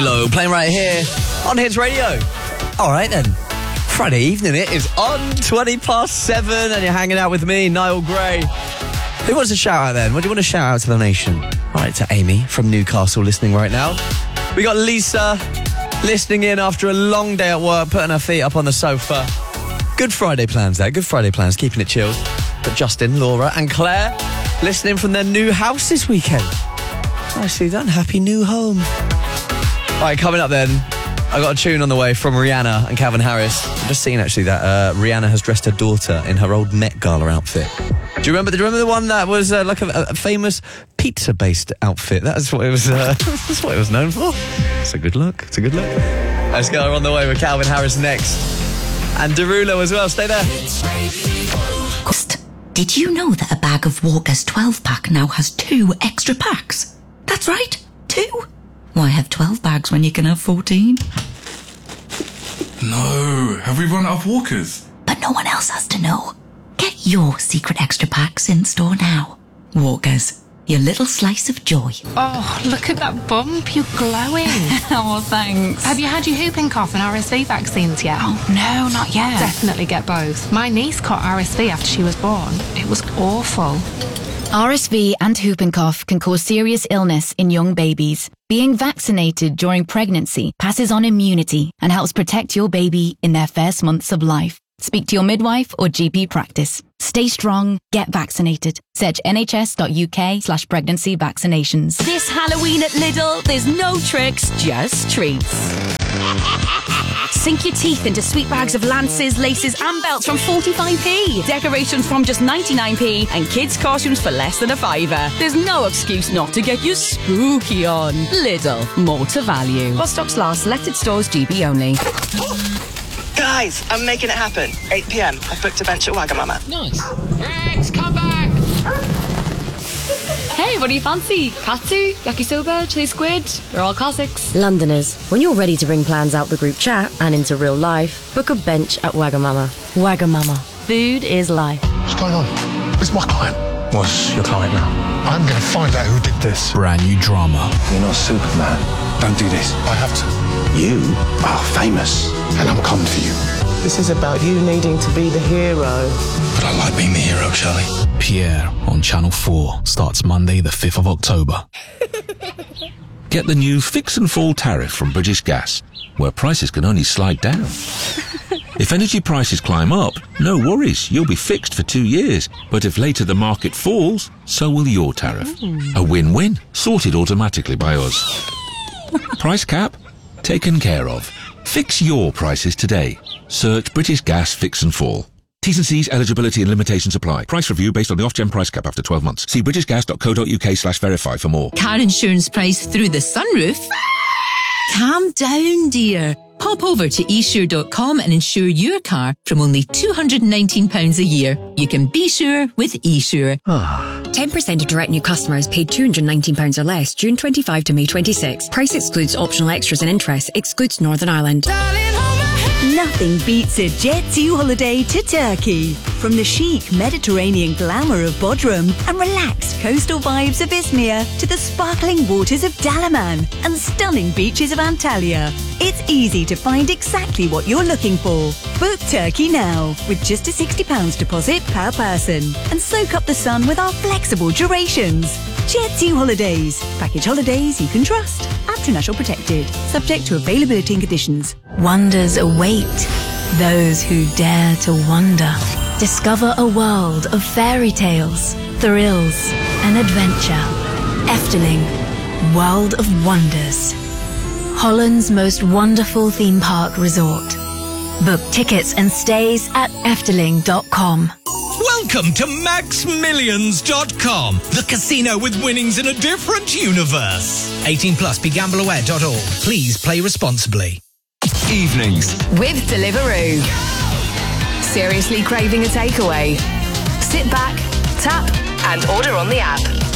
Hello, playing right here on Hits Radio. All right then, Friday evening, it is on 7:20, and you're hanging out with me, Niall Gray. Who wants a shout out then? What do you want to shout out to the nation? All right, to Amy from Newcastle listening right now. We got Lisa listening in after a long day at work, putting her feet up on the sofa. Good Friday plans there, good Friday plans, keeping it chilled. But Justin, Laura and Claire listening from their new house this weekend. Nicely done, happy new home. All right, coming up then, I got a tune on the way from Rihanna and Calvin Harris. I've just seen actually that Rihanna has dressed her daughter in her old Met Gala outfit. Do you remember the one that was like a famous pizza-based outfit? That's what it was. That's what it was known for. It's a good look. It's a good look. Let's go on the way with Calvin Harris next, and Derulo as well. Stay there. Did you know that a bag of Walker's 12-pack now has 2 extra packs? That's right, 2. Why have 12 bags when you can have 14? No, have we run out of Walkers? But no one else has to know. Get your secret extra packs in store now. Walker's, your little slice of joy. Oh, look at that bump, you're glowing. Oh, thanks. Have you had your whooping cough and RSV vaccines yet? Oh, no, not yet. Definitely get both. My niece caught RSV after she was born. It was awful. RSV and whooping cough can cause serious illness in young babies. Being vaccinated during pregnancy passes on immunity and helps protect your baby in their first months of life. Speak to your midwife or GP practice. Stay strong, get vaccinated. Search nhs.uk/pregnancy vaccinations. This Halloween at Lidl, there's no tricks, just treats. Sink your teeth into sweet bags of lances, laces and belts from 45p. Decorations from just 99p and kids' costumes for less than a £5. There's no excuse not to get your spooky on. Lidl, more to value. While stocks last, selected stores, GB only. Guys, I'm making it happen. 8 p.m. I've booked a bench at Wagamama. Nice. Rex, come back! Hey, what do you fancy? Katsu, yakisoba, chili squid? They're all classics. Londoners, when you're ready to bring plans out the group chat and into real life, book a bench at Wagamama. Wagamama. Food is life. What's going on? It's my client. What's your client now? I'm going to find out who did this. Brand new drama. You're not Superman. Don't do this. I have to. You are famous. And I'm coming for you. This is about you needing to be the hero. But I like being the hero, Shelley. Pierre on Channel 4 starts Monday the 5th of October. Get the new Fix and Fall tariff from British Gas, where prices can only slide down. If energy prices climb up, no worries, you'll be fixed for 2 years. But if later the market falls, so will your tariff. A win-win, sorted automatically by us. Price cap? Taken care of. Fix your prices today. Search British Gas Fix and Fall. T's and C's, eligibility and limitations apply. Price review based on the off-gen price cap after 12 months. See britishgas.co.uk/verify for more. Car insurance price through the sunroof? Calm down, dear. Pop over to esure.com and insure your car from only £219 a year. You can be sure with eSure. 10% of direct new customers paid £219 or less June 25 to May 26. Price excludes optional extras and interest. Excludes Northern Ireland. Nothing beats a Jet 2 holiday to Turkey. From the chic Mediterranean glamour of Bodrum and relaxed coastal vibes of Izmir to the sparkling waters of Dalaman and stunning beaches of Antalya. It's easy to find exactly what you're looking for. Book Turkey now with just a £60 deposit per person and soak up the sun with our flexible durations. Jet 2 Holidays. Package holidays you can trust. International protected. Subject to availability and conditions. Wonders await those who dare to wonder. Discover a world of fairy tales, thrills, and adventure. Efteling, World of Wonders. Holland's most wonderful theme park resort. Book tickets and stays at efteling.com. Welcome to MaxMillions.com, the casino with winnings in a different universe. 18 plus, begambleaware.org. Please play responsibly. Evenings with Deliveroo. Seriously craving a takeaway? Sit back, tap, and order on the app.